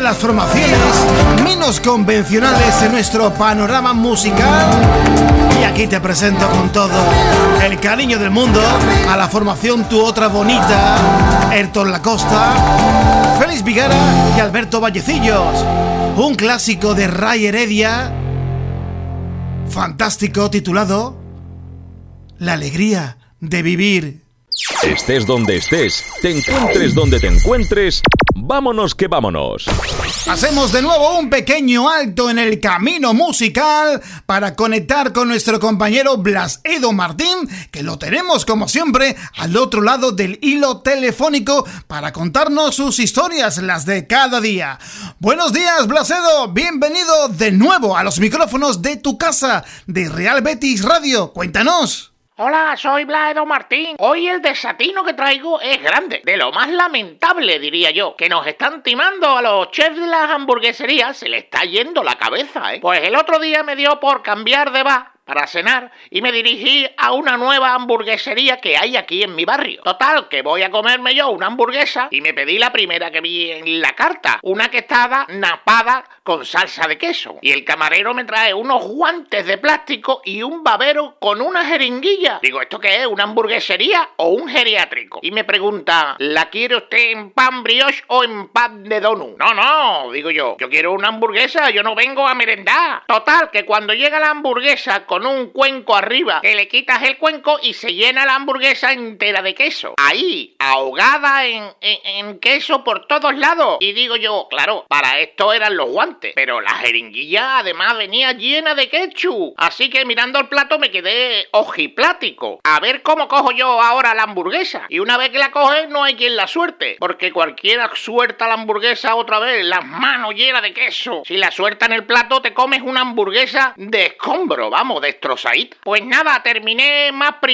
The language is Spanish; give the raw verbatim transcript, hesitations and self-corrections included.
las formaciones menos convencionales en nuestro panorama musical. Y aquí te presento con todo el cariño del mundo a la formación Tu Otra Bonita, Ayrton Lacosta, Félix Vigara y Alberto Vallecillos. Un clásico de Ray Heredia, fantástico, titulado La alegría de vivir. Estés donde estés, te encuentres donde te encuentres, vámonos que vámonos. Hacemos de nuevo un pequeño alto en el camino musical para conectar con nuestro compañero Blas Edo Martín, que lo tenemos como siempre al otro lado del hilo telefónico para contarnos sus historias, las de cada día. Buenos días, Blas Edo, bienvenido de nuevo a los micrófonos de tu casa de Real Betis Radio. Cuéntanos. Hola, soy Blas Edo Martín. Hoy el desatino que traigo es grande, de lo más lamentable, diría yo, que nos están timando a los chefs de las hamburgueserías, se les está yendo la cabeza, ¿eh? Pues el otro día me dio por cambiar de bar para cenar y me dirigí a una nueva hamburguesería que hay aquí en mi barrio. Total, que voy a comerme yo una hamburguesa y me pedí la primera que vi en la carta, una que estaba napada con salsa de queso. Y el camarero me trae unos guantes de plástico y un babero con una jeringuilla. Digo, ¿esto qué es? ¿Una hamburguesería o un geriátrico? Y me pregunta, ¿la quiere usted en pan brioche o en pan de donut? No, no, digo yo, yo quiero una hamburguesa, yo no vengo a merendar. Total, que cuando llega la hamburguesa con un cuenco arriba, que le quitas el cuenco y se llena la hamburguesa entera de queso. Ahí, ahogada en, en, en queso por todos lados. Y digo yo, claro, para esto eran los guantes, pero la jeringuilla además venía llena de ketchup. Así que mirando el plato me quedé ojiplático. A ver cómo cojo yo ahora la hamburguesa. Y una vez que la coges no hay quien la suelte, porque cualquiera suelta la hamburguesa otra vez, las manos llenas de queso. Si la suelta en el plato te comes una hamburguesa de escombro, vamos, destrozadita. Pues nada, terminé más primero